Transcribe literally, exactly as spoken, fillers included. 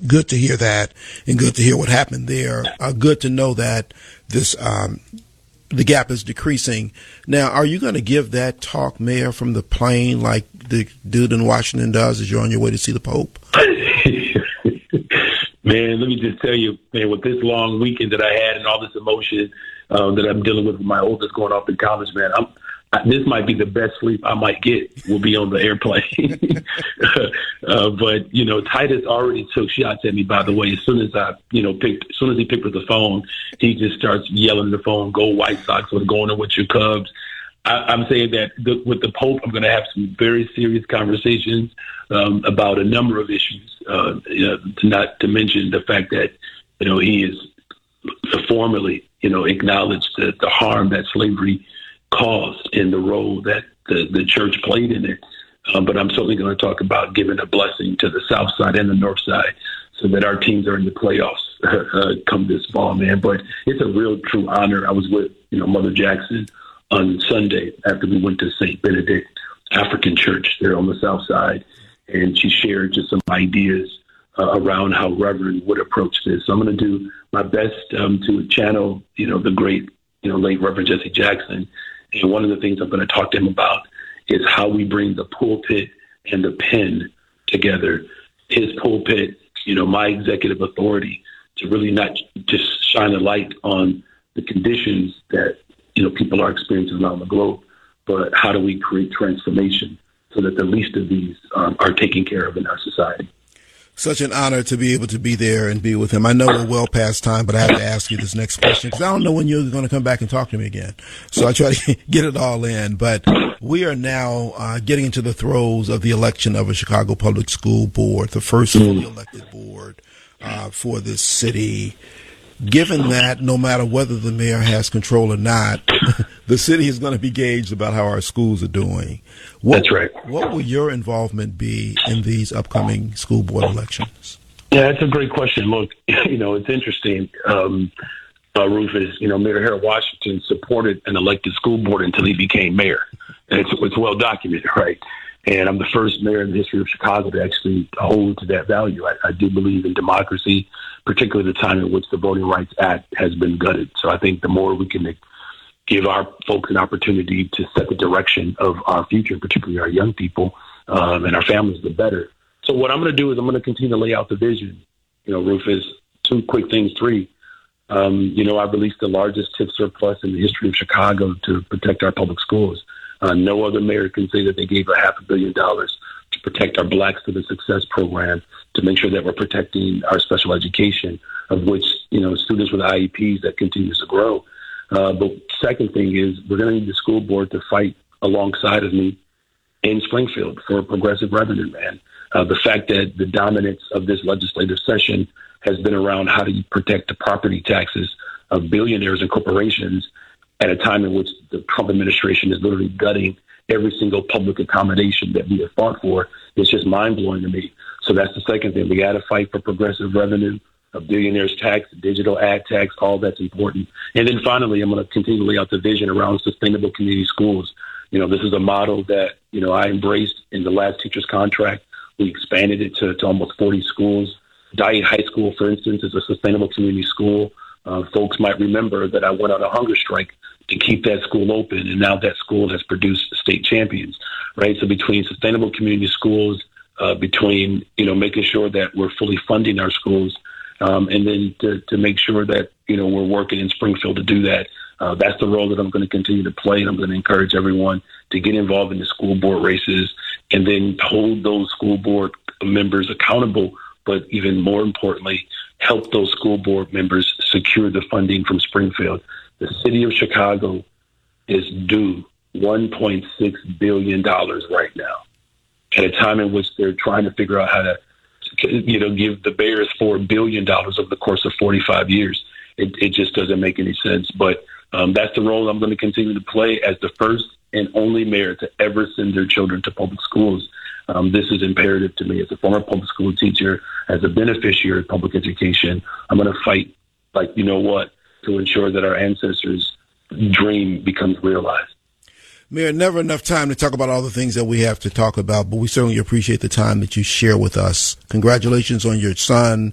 good to hear that, and good to hear what happened there. Uh, good to know that this um, the gap is decreasing. Now, are you going to give that talk, Mayor, from the plane like the dude in Washington does as you're on your way to see the Pope? Man, let me just tell you, man, with this long weekend that I had and all this emotion uh, that I'm dealing with with my oldest going off to college, man, I'm, I, this might be the best sleep I might get. We'll be on the airplane. uh, but, you know, Titus already took shots at me, by the way. As soon as I, you know, picked, as soon as he picked up the phone, he just starts yelling at the phone, go White Sox, or going in with your Cubs. I, I'm saying that the, with the Pope, I'm going to have some very serious conversations um, about a number of issues, uh, you know, to not to mention the fact that, you know, he is formally, you know, acknowledged the, the harm that slavery caused and the role that the, the church played in it. Um, but I'm certainly going to talk about giving a blessing to the South Side and the North Side so that our teams are in the playoffs uh, come this fall, man. But it's a real true honor. I was with, you know, Mother Jackson on Sunday after we went to Saint Benedict African Church there on the South Side, and she shared just some ideas uh, around how Reverend would approach this. So I'm going to do my best um, to channel, you know, the great, you know, late Reverend Jesse Jackson. And one of the things I'm going to talk to him about is how we bring the pulpit and the pen together. His pulpit, you know, my executive authority to really not just shine a light on the conditions that, you know, people are experiencing around the globe, but how do we create transformation so that the least of these um, are taken care of in our society? Such an honor to be able to be there and be with him. I know we're well past time, but I have to ask you this next question because I don't know when you're going to come back and talk to me again. So I try to get it all in. But we are now uh, getting into the throes of the election of a Chicago Public School Board, the first fully elected board uh, for this city. Given that no matter whether the mayor has control or not, the city is going to be gauged about how our schools are doing. What, That's right. What will your involvement be in these upcoming school board elections? Yeah, that's a great question. Look, you know, it's interesting. Um, uh, Rufus, you know, Mayor Harold Washington supported an elected school board until he became mayor. And it's, it's well documented, right? And I'm the first mayor in the history of Chicago to actually hold to that value. I, I do believe in democracy, particularly the time in which the Voting Rights Act has been gutted. So I think the more we can give our folks an opportunity to set the direction of our future, particularly our young people um, and our families, the better. So what I'm going to do is I'm going to continue to lay out the vision. You know, Rufus, two quick things. Three, um, you know, I released the largest tip surplus in the history of Chicago to protect our public schools. Uh, no other mayor can say that they gave a half a billion dollars to protect our Black Student Success Program, to make sure that we're protecting our special education, of which, you know, students with I E Ps that continues to grow. Uh, but second thing is we're going to need the school board to fight alongside of me in Springfield for progressive revenue, man. Uh, the fact that the dominance of this legislative session has been around how do you protect the property taxes of billionaires and corporations at a time in which the Trump administration is literally gutting every single public accommodation that we have fought for. It's just mind-blowing to me. So that's the second thing. We got to fight for progressive revenue, a billionaire's tax, digital ad tax, all that's important. And then finally, I'm going to continue to lay out the vision around sustainable community schools. You know, this is a model that, you know, I embraced in the last teacher's contract. We expanded it to, to almost forty schools. Dyett High School, for instance, is a sustainable community school. Uh, folks might remember that I went on a hunger strike to keep that school open, and now that school has produced state champions, right? So between sustainable community schools, uh, between, you know, making sure that we're fully funding our schools, um, and then to, to make sure that, you know, we're working in Springfield to do that. Uh, that's the role that I'm going to continue to play, and I'm going to encourage everyone to get involved in the school board races and then hold those school board members accountable, but even more importantly, help those school board members secure the funding from Springfield. The city of Chicago is due one point six billion dollars right now at a time in which they're trying to figure out how to, you know, give the Bears four billion dollars over the course of forty-five years. It, it just doesn't make any sense. But um, that's the role I'm going to continue to play as the first and only mayor to ever send their children to public schools. Um, this is imperative to me as a former public school teacher, as a beneficiary of public education. I'm going to fight like, you know what, to ensure that our ancestors' dream becomes realized. Mayor, never enough time to talk about all the things that we have to talk about, but we certainly appreciate the time that you share with us. Congratulations on your son